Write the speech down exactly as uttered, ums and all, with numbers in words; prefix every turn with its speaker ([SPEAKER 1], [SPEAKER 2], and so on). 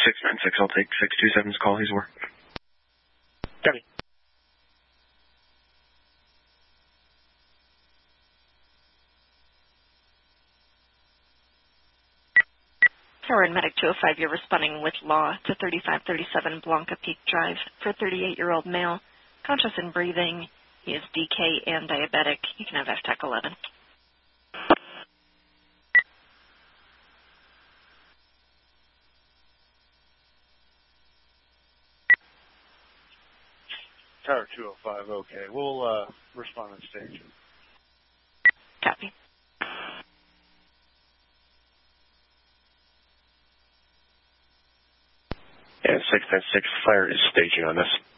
[SPEAKER 1] six nine six, I'll take six two seven's call. He's where?
[SPEAKER 2] Copy.
[SPEAKER 3] Tower and Medic two oh five, you're responding with law to thirty-five thirty-seven Blanca Peak Drive for a thirty-eight-year-old male, conscious and breathing. He is D K and diabetic. You can have F TAC eleven.
[SPEAKER 2] Tower two oh five, okay. We'll uh, respond on stage.
[SPEAKER 3] Copy.
[SPEAKER 1] Yeah, six nine six, fire is staging on this.